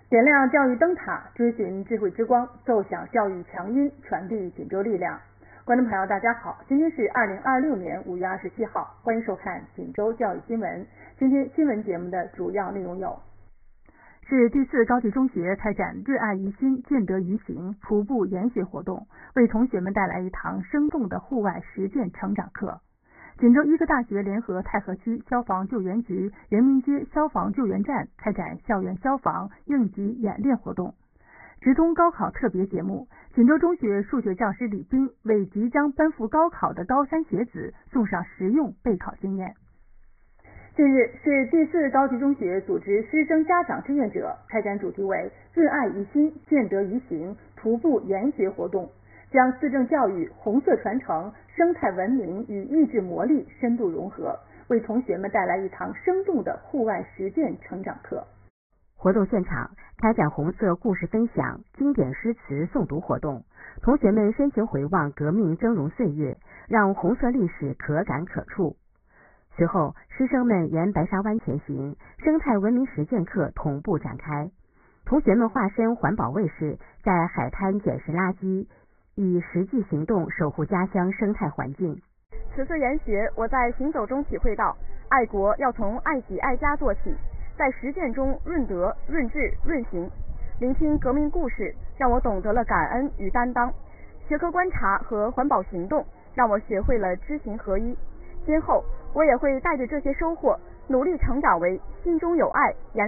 点亮教育灯塔，追寻智慧之光，奏响教育强音，传递锦州力量。观众朋友，大家好，今天是2026年5月27号，欢迎收看锦州教育新闻。今天新闻节目的主要内容有：市第4高级中学开展“热爱于心，见得于行”徒步研学活动，为同学们带来一堂生动的户外实践成长课。锦州医科大学联合太和区消防救援局人民街消防救援站开展校园消防应急演练活动。直通高考特别节目，锦州中学数学教师李斌为即将奔赴高考的高三学子送上实用备考经验。近日，市第4高级中学组织师生家长志愿者开展主题为“热爱于心，见得于行”徒步研学活动，将思政教育、红色传承、生态文明与益智魔力深度融合，为同学们带来一堂生动的户外实践成长课。 活动现场开展红色故事分享、经典诗词诵读活动，同学们深情回望革命峥嵘岁月，让红色历史可感可触。随后，师生们沿白沙湾前行，生态文明实践课同步展开。同学们化身环保卫士，在海滩捡拾垃圾，以实际行动守护家乡生态环境。 此次研学，我在行走中体会到，爱国要从爱己爱家做起，在实践中润德、润智、润行。聆听革命故事，让我懂得了感恩与担当；学科观察和环保行动，让我学会了知行合一。今后，我也会带着这些收获，努力成长为心中有爱、